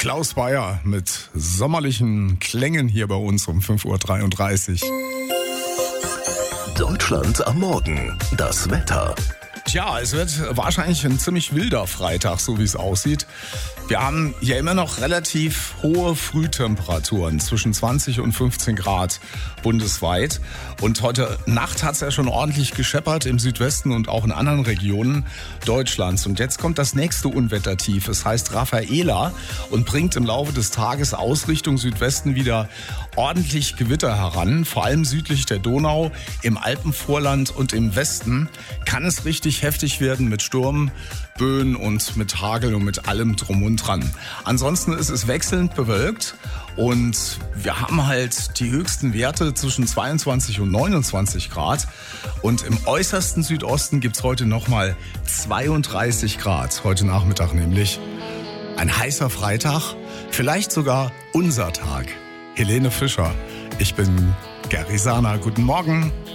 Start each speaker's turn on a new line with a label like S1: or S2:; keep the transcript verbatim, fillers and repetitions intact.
S1: Klaus Bayer mit sommerlichen Klängen hier bei uns um fünf Uhr dreiunddreißig.
S2: Deutschland am Morgen. Das Wetter.
S1: Tja, es wird wahrscheinlich ein ziemlich wilder Freitag, so wie es aussieht. Wir haben ja immer noch relativ hohe Frühtemperaturen, zwischen zwanzig und fünfzehn Grad bundesweit. Und heute Nacht hat es ja schon ordentlich gescheppert im Südwesten und auch in anderen Regionen Deutschlands. Und jetzt kommt das nächste Unwettertief. Es heißt Rafaela und bringt im Laufe des Tages aus Richtung Südwesten wieder ordentlich Gewitter heran. Vor allem südlich der Donau, im Alpenvorland und im Westen kann es richtig heftig werden mit Sturm, Böen und mit Hagel und mit allem drum und dran. Ansonsten ist es wechselnd bewölkt und wir haben halt die höchsten Werte zwischen zweiundzwanzig und neunundzwanzig Grad. Und im äußersten Südosten gibt's heute nochmal zweiunddreißig Grad, heute Nachmittag nämlich. Ein heißer Freitag, vielleicht sogar unser Tag. Helene Fischer, ich bin Gary Sana, guten Morgen.